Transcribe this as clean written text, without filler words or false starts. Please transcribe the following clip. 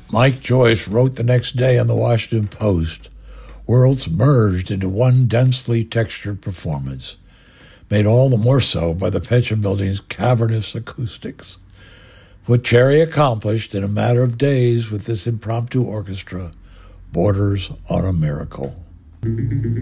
Mike Joyce wrote the next day on the Washington Post, "Worlds merged into one densely textured performance, made all the more so by the Pecha Building's cavernous acoustics. What Cherry accomplished in a matter of days with this impromptu orchestra borders on a miracle."